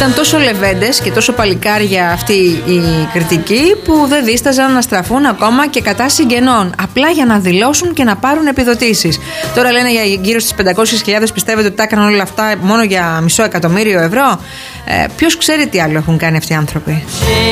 Ήταν τόσο λεβέντες και τόσο παλικάρια αυτή η κριτική που δεν δίσταζαν να στραφούν ακόμα και κατά συγγενών, απλά για να δηλώσουν και να πάρουν επιδοτήσεις. Τώρα λένε για γύρω στις 500.000. Πιστεύετε ότι τα έκαναν όλα αυτά μόνο για $500.000 ευρώ? Ποιος ξέρει τι άλλο έχουν κάνει αυτοί οι άνθρωποι.